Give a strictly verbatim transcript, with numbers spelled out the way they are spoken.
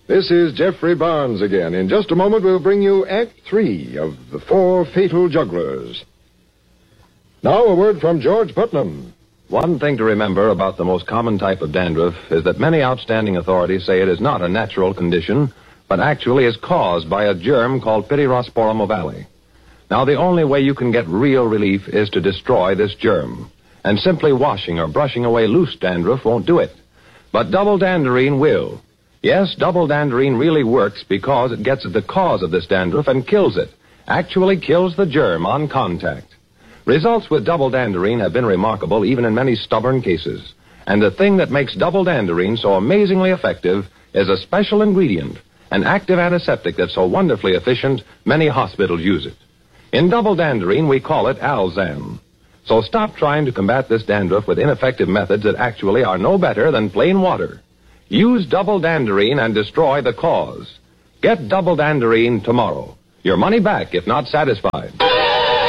This is Jeffrey Barnes again. In just a moment, we'll bring you Act Three of The Four Fatal Jugglers. Now, a word from George Putnam. One thing to remember about the most common type of dandruff is that many outstanding authorities say it is not a natural condition, but actually is caused by a germ called Pityrosporum ovale. Now, the only way you can get real relief is to destroy this germ. And simply washing or brushing away loose dandruff won't do it. But double danderine will. Yes, double danderine really works because it gets at the cause of this dandruff and kills it. Actually kills the germ on contact. Results with double danderine have been remarkable even in many stubborn cases. And the thing that makes double danderine so amazingly effective is a special ingredient, an active antiseptic that's so wonderfully efficient, many hospitals use it. In double danderine, we call it Alzam. So stop trying to combat this dandruff with ineffective methods that actually are no better than plain water. Use double danderine and destroy the cause. Get double danderine tomorrow. Your money back if not satisfied.